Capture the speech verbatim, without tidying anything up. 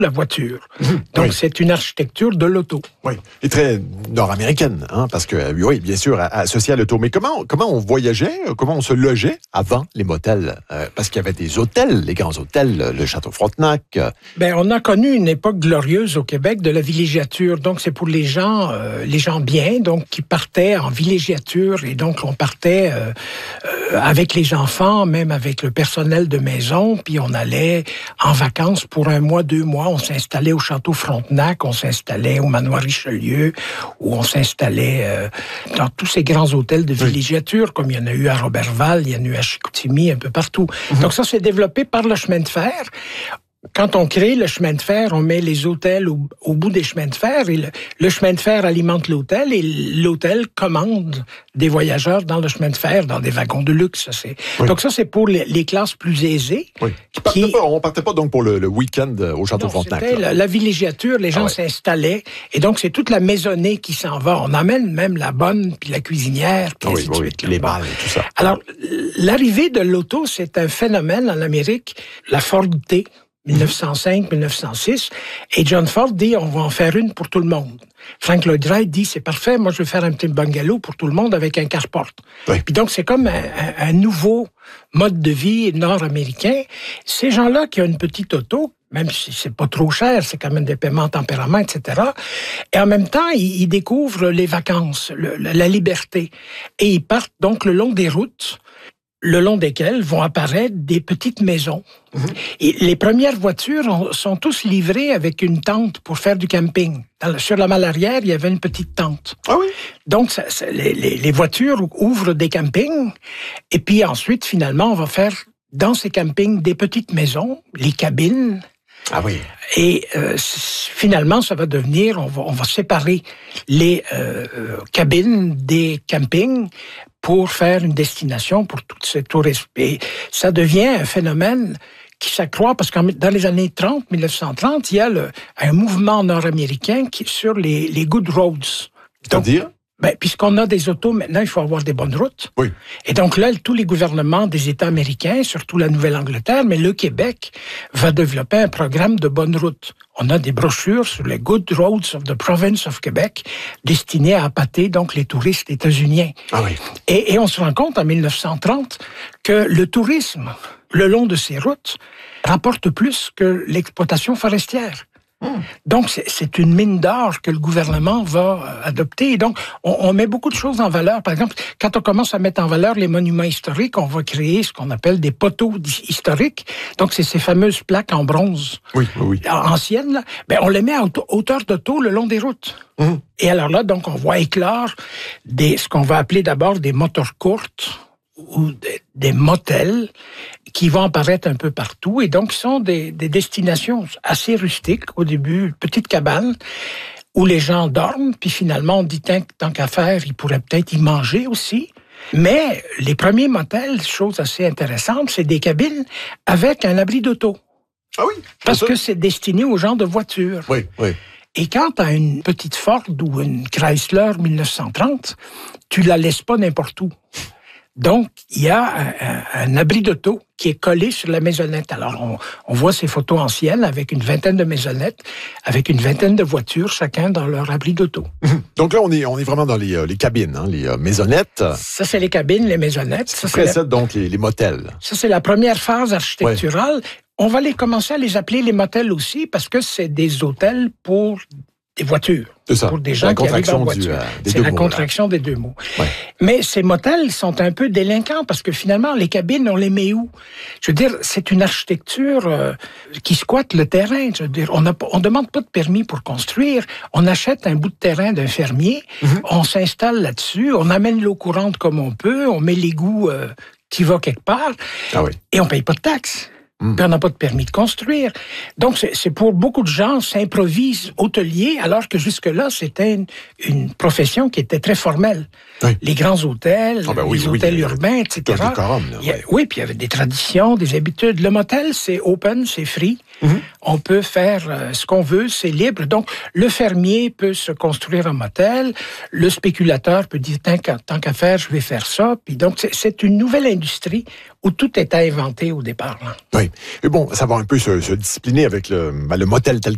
la voiture. Mmh, Donc, oui. c'est une architecture de l'auto. Oui, et très nord-américaine, hein, parce que, oui, bien sûr, associée à l'auto. Mais comment, comment on voyageait, comment on se logeait avant les motels? Euh, parce qu'il y avait des hôtels, les grands hôtels, le Château Frontenac. Euh... Bien, on a connu une époque glorieuse au Québec de la villégiature. Donc, c'est pour les gens, euh, les gens bien, donc, qui partaient en villégiature. Et donc, on partait euh, euh, avec les enfants, même avec le personnel de maison, puis on allait en vacances pour un mois, deux mois. On s'installait au Château Frontenac, on s'installait au Manoir Richelieu, où on s'installait euh, dans tous ces grands hôtels de villégiature, oui. comme il y en a eu à Roberval, il y en a eu à Chicoutimi, un peu partout. Mm-hmm. Donc ça, c'est développé par le chemin de fer. Quand on crée le chemin de fer, on met les hôtels au, au bout des chemins de fer et le, le chemin de fer alimente l'hôtel et l'hôtel commande des voyageurs dans le chemin de fer, dans des wagons de luxe. Ça, c'est... Oui. Donc ça, c'est pour les, les classes plus aisées. Oui. Qui... Pas, on ne partait pas donc pour le, le week-end au Château non, Frontenac. C'était la, la villégiature, les gens ah, ouais. s'installaient. Et donc, c'est toute la maisonnée qui s'en va. On amène même la bonne, puis la cuisinière, puis ah, ainsi oui, de oui, suite. Les balles et tout ça. Alors, l'arrivée de l'auto, c'est un phénomène en Amérique. La Ford T, dix-neuf cent cinq dix-neuf cent six, et John Ford dit, on va en faire une pour tout le monde. Frank Lloyd Wright dit, c'est parfait, moi je vais faire un petit bungalow pour tout le monde avec un carport. Oui. Puis donc c'est comme un, un, un nouveau mode de vie nord-américain. Ces gens-là qui ont une petite auto, même si c'est pas trop cher, c'est quand même des paiements en tempérament, et cetera. Et en même temps, ils, ils découvrent les vacances, le, la liberté. Et ils partent donc le long des routes, le long desquelles vont apparaître des petites maisons. Mmh. Et les premières voitures ont, sont tous livrées avec une tente pour faire du camping. Dans, sur la malle arrière, il y avait une petite tente. Ah oui? Donc, ça, ça, les, les, les voitures ouvrent des campings, et puis ensuite, finalement, on va faire dans ces campings des petites maisons, les cabines. Ah oui. Et euh, finalement, ça va devenir, on va, on va séparer les euh, cabines des campings pour faire une destination pour tous ces touristes. Et ça devient un phénomène qui s'accroît parce que dans les années trente, dix-neuf cent trente, il y a le, un mouvement nord-américain qui, sur les, les good roads. C'est-à-dire? Ben, puisqu'on a des autos, maintenant, il faut avoir des bonnes routes. Oui. Et donc là, tous les gouvernements des États américains, surtout la Nouvelle-Angleterre, mais le Québec, va développer un programme de bonnes routes. On a des brochures sur les Good Roads of the Province of Quebec, destinées à appâter donc les touristes états-uniens. Ah oui. Et, et on se rend compte en dix-neuf cent trente que le tourisme, le long de ces routes, rapporte plus que l'exploitation forestière. Hum. Donc, c'est, c'est une mine d'or que le gouvernement va adopter. Et donc, on, on met beaucoup de choses en valeur. Par exemple, quand on commence à mettre en valeur les monuments historiques, on va créer ce qu'on appelle des poteaux historiques. Donc, c'est ces fameuses plaques en bronze oui, oui. anciennes. Là. Ben, on les met à hauteur de taux le long des routes. Hum. Et alors là, donc, on voit éclore des, ce qu'on va appeler d'abord des moteurs courtes ou des, des motels qui vont apparaître un peu partout et donc sont des, des destinations assez rustiques au début, petites cabanes où les gens dorment, puis finalement on dit tant, tant qu'à faire, ils pourraient peut-être y manger aussi. Mais les premiers motels, chose assez intéressante, c'est des cabines avec un abri d'auto. Ah oui? Parce ça. Que c'est destiné aux gens de voiture. Oui, oui. Et quand tu as une petite Ford ou une Chrysler dix-neuf cent trente, tu la laisses pas n'importe où. Donc, il y a un, un, un abri d'auto qui est collé sur la maisonnette. Alors, on, on voit ces photos anciennes avec une vingtaine de maisonnettes, avec une vingtaine de voitures, chacun dans leur abri d'auto. Donc là, on est, on est vraiment dans les, euh, les cabines, hein, les euh, maisonnettes. Ça, c'est les cabines, les maisonnettes. Ça, ça précède la... donc les, les motels. Ça, c'est la première phase architecturale. Ouais. On va les commencer à les appeler les motels aussi parce que c'est des hôtels pour des voitures. C'est ça. Pour des gens qui arrivent en voiture. Du, euh, c'est la mots, contraction là. Des deux mots. Ouais. Mais ces motels sont un peu délinquants parce que finalement, les cabines, on les met où? Je veux dire, c'est une architecture euh, qui squatte le terrain. Je veux dire, on ne on demande pas de permis pour construire. On achète un bout de terrain d'un fermier, mm-hmm. on s'installe là-dessus, on amène l'eau courante comme on peut, on met l'égout euh, qui va quelque part, ah oui. et on paye pas de taxes. Mmh. Puis on n'a pas de permis de construire. Donc, c'est, c'est pour beaucoup de gens s'improvisent hôteliers, alors que jusque-là, c'était une, une profession qui était très formelle. Oui. Les grands hôtels, ah ben oui, les oui, hôtels oui, urbains, et cetera. Décorum, là, il y a, oui, puis il y avait des traditions, des habitudes. Le motel, c'est open, c'est free. Mmh. On peut faire euh, ce qu'on veut, c'est libre. Donc, le fermier peut se construire un motel. Le spéculateur peut dire, tant qu'à, tant qu'à faire, je vais faire ça. Puis donc, c'est, c'est une nouvelle industrie où tout est inventé au départ. Là. Oui. Et bon, savoir un peu se, se discipliner avec le, ben, le motel tel